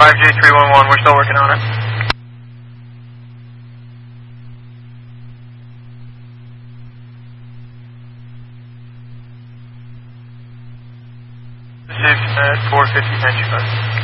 5J311, we're still working on it. At 450 95.